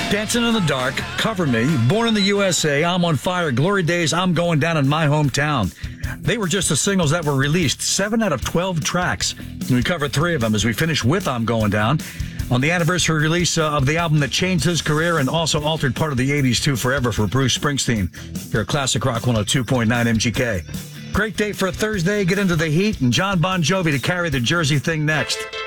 Dancing in the Dark, Cover Me, Born in the USA, I'm on Fire, Glory Days, I'm Going Down in My Hometown. They were just the singles that were released, 7 out of 12 tracks. And we covered 3 of them as we finish with I'm Going Down. On the anniversary release of the album that changed his career and also altered part of the 80s too forever for Bruce Springsteen. Here at Classic Rock 102.9 MGK. Great day for a Thursday. Get into the heat and John Bon Jovi to carry the Jersey thing next.